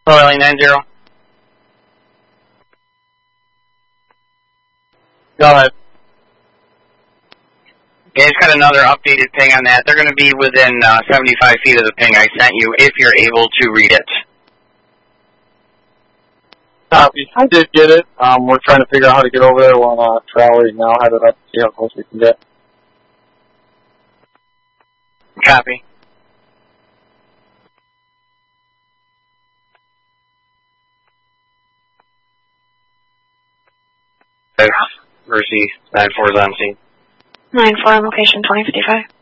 LA 90. Go ahead. Okay, I just got another updated ping on that. They're going to be within 75 feet of the ping I sent you, if you're able to read it. Copy. I did get it. We're trying to figure out how to get over there. We're on Trolley now, headed up to see how close we can get. Copy. Mercy, 9-4 is on scene. 9-4 on location 2055.